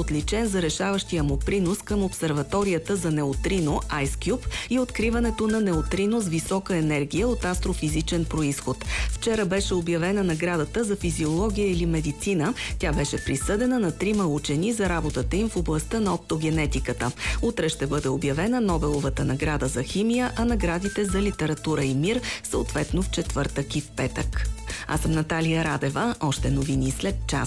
отличен за решаващия му принос към обсерваторията за неутрино IceCube и откриването на неутрино с висока енергия от астрофизичен произход. Вчера беше обявена наградата за физиология или медицина. Тя беше присъдена на 3 учени за работата им в областта на оптогенетиката. Утре ще бъде обявена Нобеловата награда за химия, а наградите за литература и мир съответно в четвъртък и в петък. Аз съм Наталия Радева. Още новини след час.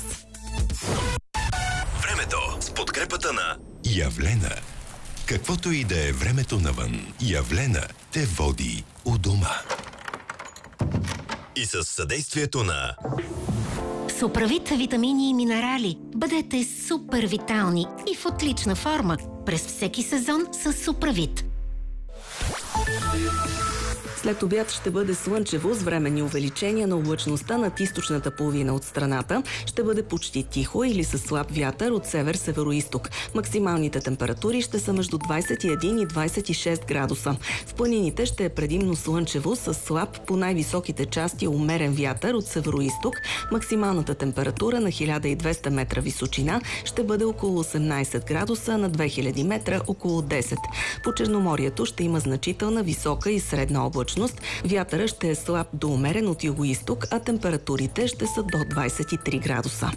Времето с подкрепата на Явлена. Каквото и да е времето навън, Явлена те води у дома. И с съдействието на Суправит витамини и минерали. Бъдете супер витални и в отлична форма през всеки сезон с Суправит. След обяд ще бъде слънчево с временни увеличения на облачността над източната половина от страната. Ще бъде почти тихо или със слаб вятър от север-североизток. Максималните температури ще са между 21 и 26 градуса. В планините ще е предимно слънчево с слаб по най-високите части умерен вятър от североизток. Максималната температура на 1200 метра височина ще бъде около 18 градуса, на 2000 метра около 10. По Черноморието ще има значителна висока и средна облачност. Вятъра ще е слаб до умерен от югоизток, а температурите ще са до 23 градуса.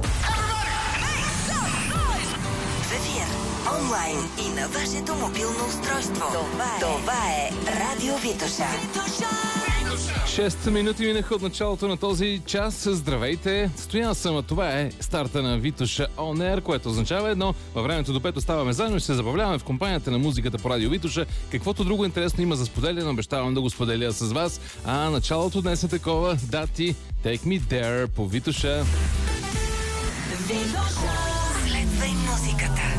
В ефир, онлайн и на вашето мобилно устройство. Това е Радио Витоша. 6 минути минаха от началото на този час. Здравейте! Стоян съм, а това е старта на Витоша On Air, което означава едно. Във времето до 5 оставаме заедно и се забавляваме в компанията на музиката по Радио Витоша. Каквото друго интересно има за споделяне, обещавам да го споделя с вас. А началото днес е такова. Дати, Take Me There по Витоша. Следвай музиката.